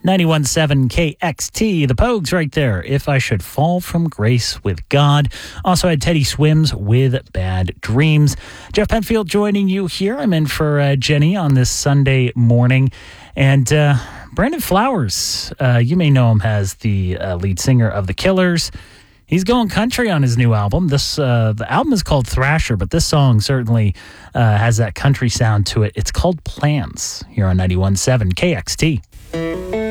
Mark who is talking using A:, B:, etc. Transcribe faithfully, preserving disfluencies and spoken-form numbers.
A: ninety-one point seven K X T, the Pogues right there. If I Should Fall from Grace with God. Also had Teddy Swims with Bad Dreams. Jeff Penfield joining you here. I'm in for uh, Jenny on this Sunday morning. And uh, Brandon Flowers, uh, you may know him as the uh, lead singer of The Killers. He's going country on his new album. This uh, the album is called Thrasher, but this song certainly uh, has that country sound to it. It's called Plans here on ninety-one point seven K X T.